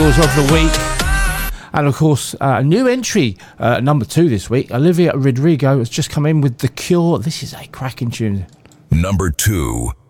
singles of the week. And of course, a new entry, number 2 this week. Olivia Rodrigo has just come in with The Cure. This is a cracking tune. Number 2.